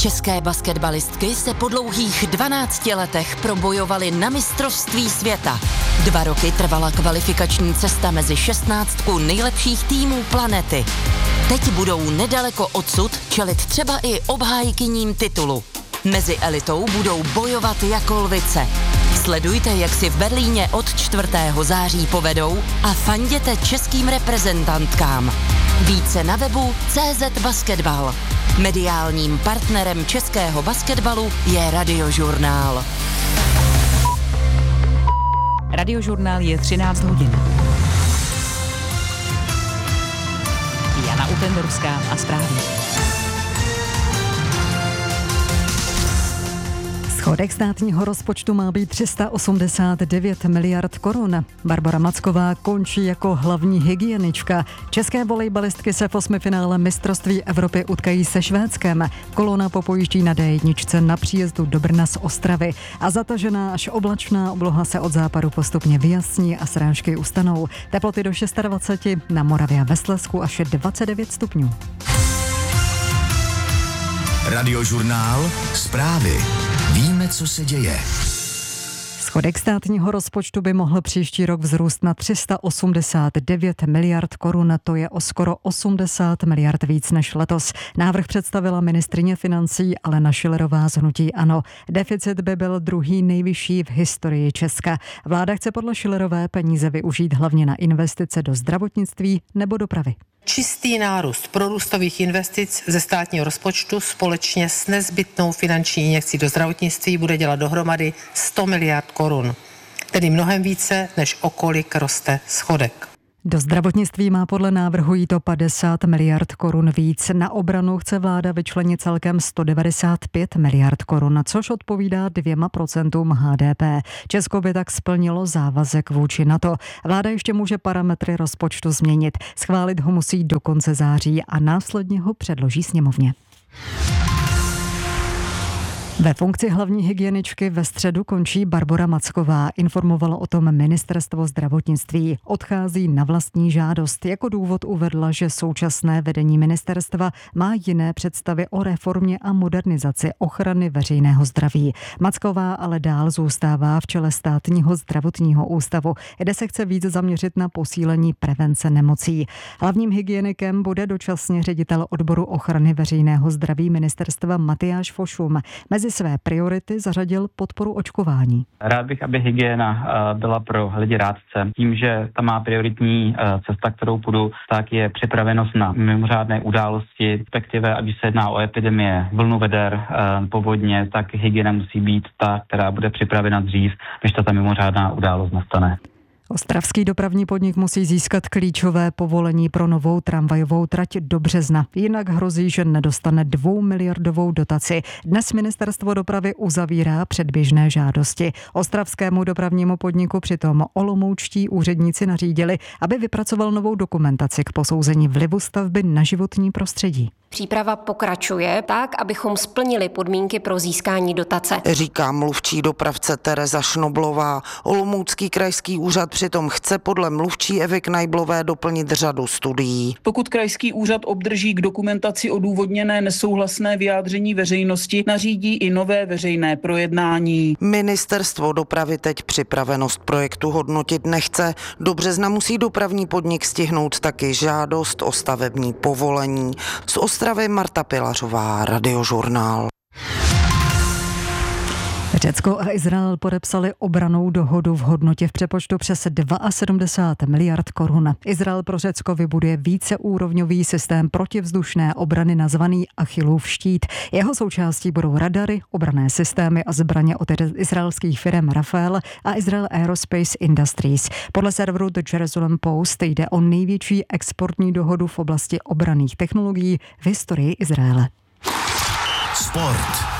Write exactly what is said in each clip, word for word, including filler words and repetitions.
České basketbalistky se po dlouhých dvanácti letech probojovaly na mistrovství světa. Dva roky trvala kvalifikační cesta mezi šestnáctku nejlepších týmů planety. Teď budou nedaleko odsud čelit třeba i obhájkyním titulu. Mezi elitou budou bojovat jako lvice. Sledujte, jak si v Berlíně od čtvrtého září povedou a fanděte českým reprezentantkám. Více na webu C Z Basketball. Mediálním partnerem českého basketbalu je Radiožurnál. Radiožurnál je třináct hodin. Jana Utendorská a zprávy. Schodek státního rozpočtu má být tři sta osmdesát devět miliard korun. Barbora Macková končí jako hlavní hygienička. České volejbalistky se v osmifinále mistrovství Evropy utkají se Švédskem. Kolona popojíždí na dé jedna na příjezdu do Brna z Ostravy. A zatažená až oblačná obloha se od západu postupně vyjasní a srážky ustanou. Teploty do dvacet šest, na Moravě a ve Slezsku až dvacet devět stupňů. Radiožurnál, zprávy. Víme, co se děje. Schodek státního rozpočtu by mohl příští rok vzrůst na tři sta osmdesát devět miliard korun, to je o skoro osmdesát miliard víc než letos. Návrh představila ministryně financí Alena Schillerová z hnutí ANO. Deficit by byl druhý nejvyšší v historii Česka. Vláda chce podle Schillerové peníze využít hlavně na investice do zdravotnictví nebo dopravy. Čistý nárůst prorůstových investic ze státního rozpočtu společně s nezbytnou finanční injekcí do zdravotnictví bude dělat dohromady sto miliard korun, tedy mnohem více, než o kolik roste schodek. Do zdravotnictví má podle návrhu jít o padesát miliard korun víc. Na obranu chce vláda vyčlenit celkem sto devadesát pět miliard korun, což odpovídá dvěma procentům há dé pé. Česko by tak splnilo závazek vůči NATO. Vláda ještě může parametry rozpočtu změnit. Schválit ho musí do konce září a následně ho předloží sněmovně. Ve funkci hlavní hygieničky ve středu končí Barbora Macková, informovalo o tom ministerstvo zdravotnictví. Odchází na vlastní žádost. Jako důvod uvedla, že současné vedení ministerstva má jiné představy o reformě a modernizaci ochrany veřejného zdraví. Macková ale dál zůstává v čele státního zdravotního ústavu, kde se chce víc zaměřit na posílení prevence nemocí. Hlavním hygienikem bude dočasně ředitel odboru ochrany veřejného zdraví ministerstva Matyáš Fošum. Mezi své priority zařadil podporu očkování. Rád bych, aby hygiena byla pro lidi rádce. Tím, že ta má prioritní cesta, kterou půjdu, tak je připravenost na mimořádné události, respektive, ať se jedná o epidemie, vlnu veder, povodně, tak hygiena musí být ta, která bude připravena dřív, než ta mimořádná událost nastane. Ostravský dopravní podnik musí získat klíčové povolení pro novou tramvajovou trať do března. Jinak hrozí, že nedostane dvoumiliardovou dotaci. Dnes ministerstvo dopravy uzavírá předběžné žádosti. Ostravskému dopravnímu podniku přitom olomoučtí úředníci nařídili, aby vypracoval novou dokumentaci k posouzení vlivu stavby na životní prostředí. Příprava pokračuje tak, abychom splnili podmínky pro získání dotace. Říká mluvčí dopravce Tereza Šnoblová. Olomoucký krajský úřad přitom chce podle mluvčí Evy Knajblové doplnit řadu studií. Pokud krajský úřad obdrží k dokumentaci odůvodněné nesouhlasné vyjádření veřejnosti, nařídí i nové veřejné projednání. Ministerstvo dopravy teď připravenost projektu hodnotit nechce. Do března musí dopravní podnik stihnout taky žádost o stavební povolení. Z Ostravy Marta Pilařová, Radiožurnál. Řecko a Izrael podepsali obrannou dohodu v hodnotě v přepočtu přes sedmdesát dva miliard korun. Izrael pro Řecko vybuduje víceúrovňový systém protivzdušné obrany nazvaný Achillův štít. Jeho součástí budou radary, obranné systémy a zbraně od izraelských firem Rafael a Israel Aerospace Industries. Podle serveru The Jerusalem Post jde o největší exportní dohodu v oblasti obranných technologií v historii Izraele. Sport.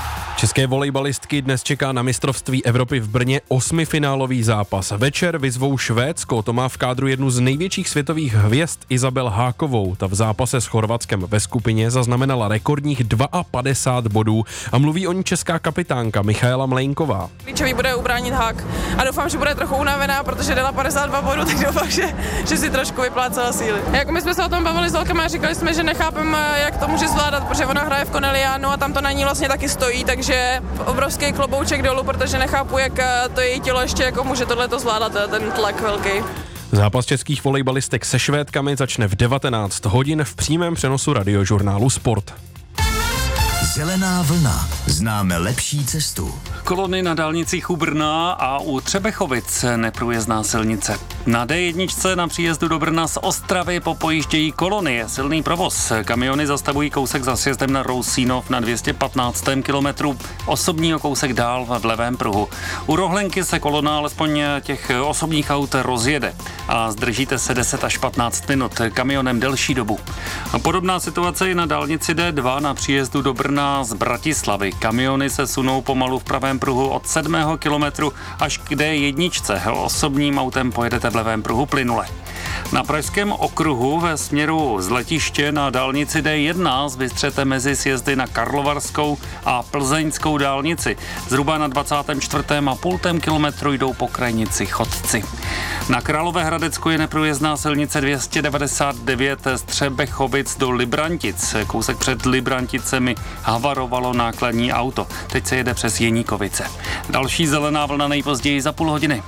České volejbalistky dnes čeká na mistrovství Evropy v Brně osmifinálový zápas. Večer vyzvou Švédsko, to má v kádru jednu z největších světových hvězd Izabel Hákovou. Ta v zápase s Chorvatskem ve skupině zaznamenala rekordních padesát dva bodů a mluví o ní česká kapitánka Michaela Mlejnková. Klíčový bude ubránit hák a doufám, že bude trochu unavená, protože dala padesát dva bodů, tak doufám, že, že si trošku vyplácela síly. Jak my jsme se o tom bavili s holkama a říkali jsme, že nechápeme, jak to může zvládat, protože ona hraje v Cornelianu a tam to na ní vlastně taky stojí, takže obrovský klobouček dolů, protože nechápu, jak to její tělo ještě jako může tohleto zvládat, ten tlak velký. Zápas českých volejbalistek se Švédkami začne v devatenáct hodin v přímém přenosu radiožurnálu Sport. Zelená vlna. Známe lepší cestu. Kolony na dálnicích u Brna a u Třebechovic neprůjezdná silnice. Na dé jedna na příjezdu do Brna z Ostravy popojíždějí kolony. Je silný provoz. Kamiony zastavují kousek za sjezdem na Rousínov na dvě stě patnáct kilometrů. Osobní o kousek dál v levém pruhu. U Rohlenky se kolona alespoň těch osobních aut rozjede a zdržíte se deset až patnáct minut. Kamionem delší dobu. Podobná situace je na dálnici dé dva na příjezdu do Brna z Bratislavy. Kamiony se sunou pomalu v pravém pruhu od sedmého kilometru až k dé jedna. Osobním autem pojedete v levém pruhu plynule. Na pražském okruhu ve směru z letiště na dálnici dé jedna vystřete mezi sjezdy na Karlovarskou a Plzeňskou dálnici. Zhruba na dvacátém čtvrtém a půl kilometru jdou po krajnici chodci. Na Královéhradecku je neprůjezdná silnice dvě stě devadesát devět z Třebechovic do Librantic. Kousek před Libranticemi havarovalo nákladní auto. Teď se jede přes Jeníkovice. Další zelená vlna nejpozději za půl hodiny.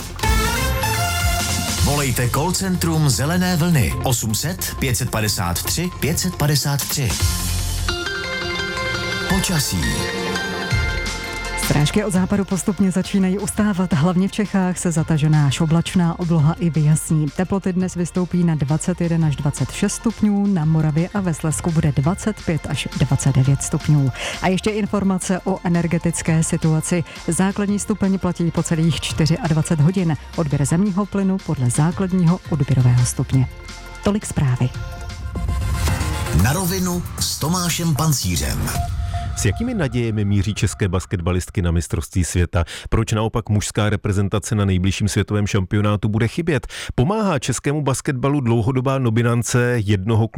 Volejte call centrum Zelené vlny osm set pět padesát tři pět padesát tři. Počasí. Srážky od západu postupně začínají ustávat, hlavně v Čechách se zatažená až oblačná obloha i vyjasní. Teploty dnes vystoupí na dvacet jedna až dvacet šest stupňů, na Moravě a ve Slezsku bude dvacet pět až dvacet devět stupňů. A ještě informace o energetické situaci. Základní stupeň platí po celých dvacet čtyři hodin. Odběr zemního plynu podle základního odběrového stupně. Tolik zprávy. Na rovinu s Tomášem Pancířem. S jakými nadějemi míří české basketbalistky na mistrovství světa? Proč naopak mužská reprezentace na nejbližším světovém šampionátu bude chybět? Pomáhá českému basketbalu dlouhodobá nominace jednoho